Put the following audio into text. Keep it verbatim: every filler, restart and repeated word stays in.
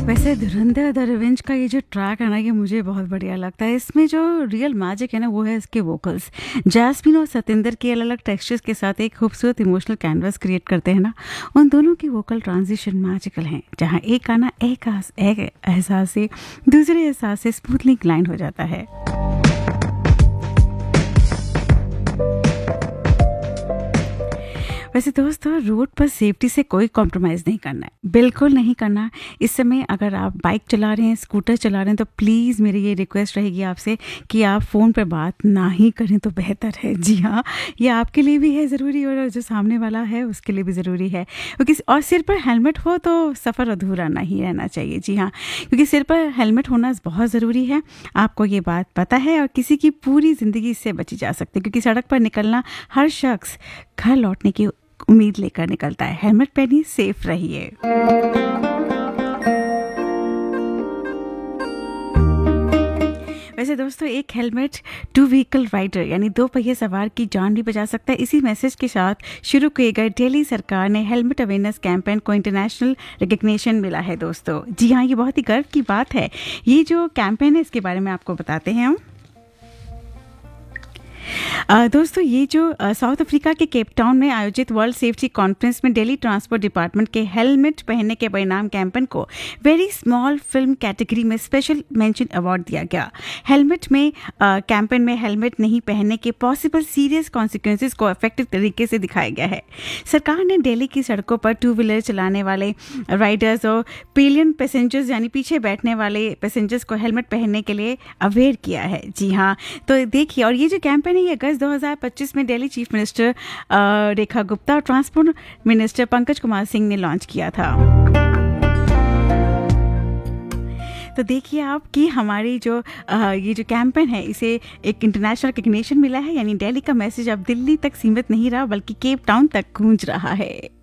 वैसे धुरंधर the revenge का ये जो ट्रैक है ना, ये मुझे बहुत बढ़िया लगता है। इसमें जो रियल मैजिक है ना, वो है इसके वोकल्स। जैस्मिन और सतिंदर के अलग अलग टेक्सचर्स के साथ एक खूबसूरत इमोशनल कैनवस क्रिएट करते हैं ना। उन दोनों की वोकल ट्रांजिशन मैजिकल हैं, जहाँ एक गाना एक आस- एक एहसास से दूसरे एहसास से स्मूथली ग्लाइड हो जाता है। वैसे दोस्तों, रोड पर सेफ्टी से कोई कॉम्प्रोमाइज़ नहीं करना है, बिल्कुल नहीं करना। इस समय अगर आप बाइक चला रहे हैं, स्कूटर चला रहे हैं, तो प्लीज़ मेरी ये रिक्वेस्ट रहेगी आपसे कि आप फ़ोन पर बात ना ही करें तो बेहतर है। जी हाँ, ये आपके लिए भी है ज़रूरी और जो सामने वाला है उसके लिए भी ज़रूरी है, क्योंकि और सिर पर हेलमेट हो तो सफ़र अधूरा नहीं रहना चाहिए। जी हाँ, क्योंकि सिर पर हेलमेट होना बहुत ज़रूरी है। आपको ये बात पता है और किसी की पूरी ज़िंदगी इससे बची जा सकती है, क्योंकि सड़क पर निकलना हर शख्स घर लौटने की उम्मीद लेकर निकलता है। हेलमेट पहनिए, सेफ रहिए। वैसे दोस्तों, एक हेलमेट टू व्हीकल राइडर यानी दो पहिए सवार की जान भी बचा सकता है। इसी मैसेज के साथ शुरू किए गए दिल्ली सरकार ने हेलमेट अवेयरनेस कैंपेन को इंटरनेशनल रिकग्निशन मिला है दोस्तों। जी हाँ, ये बहुत ही गर्व की बात है। ये जो कैंपेन है, इसके बारे में आपको बताते हैं हम। Uh, दोस्तों, ये जो साउथ अफ्रीका के केप टाउन में आयोजित वर्ल्ड सेफ्टी कॉन्फ्रेंस में दिल्ली ट्रांसपोर्ट डिपार्टमेंट के हेलमेट पहनने के परिणाम कैंपेन को वेरी स्मॉल फिल्म कैटेगरी में स्पेशल मेंशन अवार्ड दिया गया। हेलमेट में कैंपेन में हेलमेट नहीं पहनने के पॉसिबल सीरियस कॉन्सिक्वेंसेस को इफेक्टिव तरीके से दिखाया गया है। सरकार ने दिल्ली की सड़कों पर टू व्हीलर चलाने वाले राइडर्स और पिलियन पैसेंजर्स यानी पीछे बैठने वाले पैसेंजर्स को हेलमेट पहनने के लिए अवेयर किया है। जी हाँ, तो देखिए, और ये जो कैंपेन है, ये अगस्त दो हज़ार पच्चीस में दिल्ली चीफ मिनिस्टर रेखा गुप्ता और ट्रांसपोर्ट मिनिस्टर पंकज कुमार सिंह ने लॉन्च किया था। तो देखिए आप कि हमारी जो आ, ये जो कैंपेन है, इसे एक इंटरनेशनल रिकग्निशन मिला है, यानी दिल्ली का मैसेज अब दिल्ली तक सीमित नहीं रहा, बल्कि केप टाउन तक गूंज रहा है।